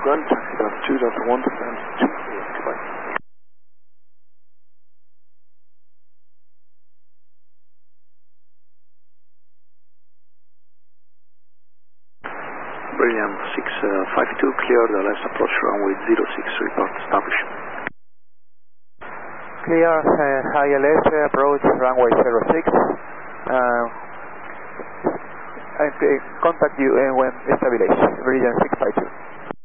ground, taxi Delta 2, Delta 1, descend 2, goodbye. Brilliant, 652, clear the left approach runway 06, report established. Clear, ILS approach runway 06. I contact you when stabilized, Brilliant 652.